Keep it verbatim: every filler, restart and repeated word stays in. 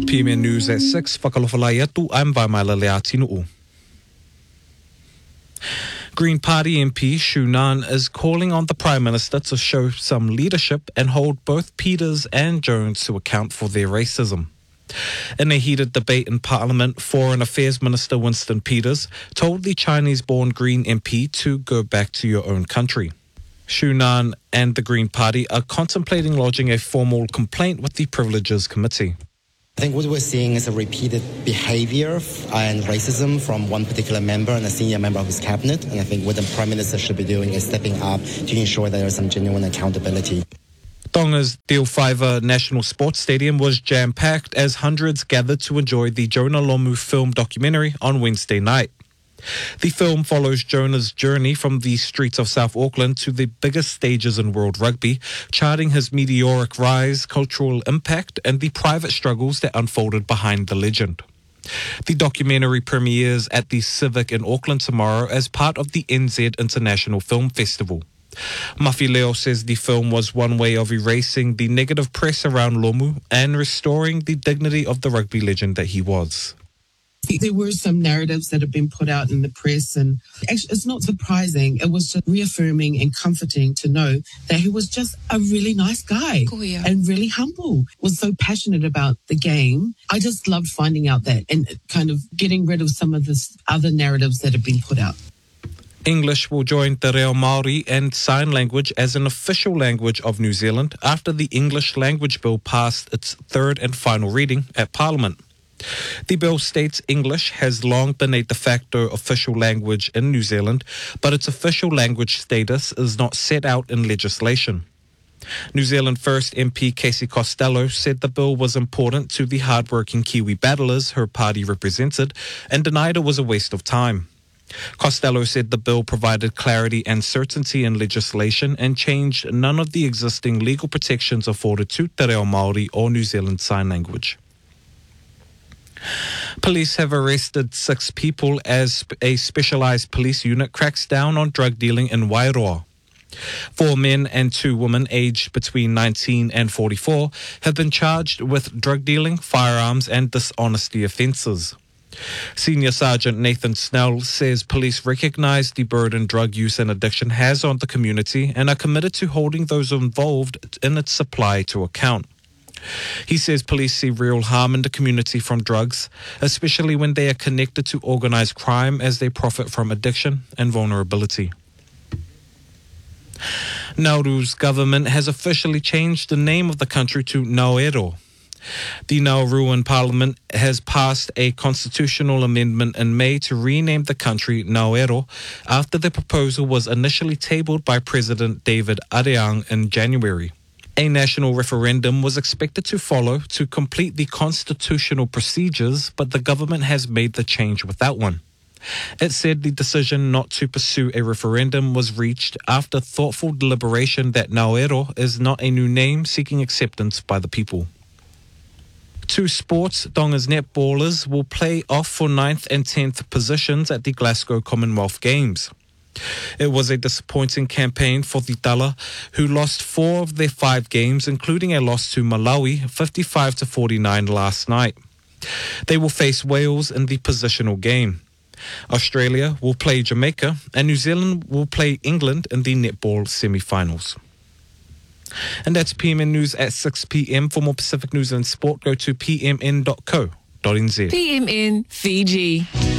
P M N News at six, whakalofalai atu, I'm Vaimaila Leatinu'u. Green Party M P Shu Nan is calling on the Prime Minister to show some leadership and hold both Peters and Jones to account for their racism. In a heated debate in Parliament, Foreign Affairs Minister Winston Peters told the Chinese-born Green M P to go back to your own country. Shu Nan and the Green Party are contemplating lodging a formal complaint with the Privileges Committee. I think what we're seeing is a repeated behavior and racism from one particular member and a senior member of his cabinet. And I think what the Prime Minister should be doing is stepping up to ensure that there is some genuine accountability. Tonga's Dale Fiver National Sports Stadium was jam-packed as hundreds gathered to enjoy the Jonah Lomu film documentary on Wednesday night. The film follows Jonah's journey from the streets of South Auckland to the biggest stages in world rugby, charting his meteoric rise, cultural impact, and the private struggles that unfolded behind the legend. The documentary premieres at the Civic in Auckland tomorrow as part of the N Z International Film Festival. Mafi Leo says the film was one way of erasing the negative press around Lomu and restoring the dignity of the rugby legend that he was. There were some narratives that have been put out in the press, and actually it's not surprising. It was just reaffirming and comforting to know that he was just a really nice guy oh, yeah. and really humble, was so passionate about the game. I just loved finding out that and kind of getting rid of some of the other narratives that have been put out. English will join Te Reo Māori and Sign Language as an official language of New Zealand after the English Language Bill passed its third and final reading at Parliament. The bill states English has long been a de facto official language in New Zealand, but its official language status is not set out in legislation. New Zealand First M P Casey Costello said the bill was important to the hard-working Kiwi battlers her party represented and denied it was a waste of time. Costello said the bill provided clarity and certainty in legislation and changed none of the existing legal protections afforded to Te Reo Māori or New Zealand Sign Language. Police have arrested six people as a specialised police unit cracks down on drug dealing in Wairoa. Four men and two women aged between nineteen and forty-four have been charged with drug dealing, firearms and dishonesty offences. Senior Sergeant Nathan Snell says police recognise the burden drug use and addiction has on the community and are committed to holding those involved in its supply to account. He says police see real harm in the community from drugs, especially when they are connected to organised crime as they profit from addiction and vulnerability. Nauru's government has officially changed the name of the country to Ngauero. The Nauruan Parliament has passed a constitutional amendment in May to rename the country Ngauero after the proposal was initially tabled by President David Areang in January. A national referendum was expected to follow to complete the constitutional procedures, but the government has made the change without one. It said the decision not to pursue a referendum was reached after thoughtful deliberation that Ngauero is not a new name seeking acceptance by the people. Two sports, Tonga's netballers will play off for ninth and tenth positions at the Glasgow Commonwealth Games. It was a disappointing campaign for the Tala, who lost four of their five games, including a loss to Malawi, fifty-five to forty-nine last night. They will face Wales in the positional game. Australia will play Jamaica, and New Zealand will play England in the netball semi-finals. And that's P M N News at six p m. For more Pacific news and sport, go to p m n dot co dot n z. P M N Fiji.